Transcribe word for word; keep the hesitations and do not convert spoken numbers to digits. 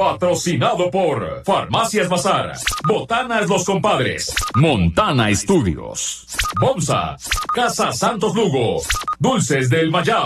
Patrocinado por Farmacias Bazar, Botanas Los Compadres, Montana Estudios, Bomsa, Casa Santos Lugo, Dulces del Mayao.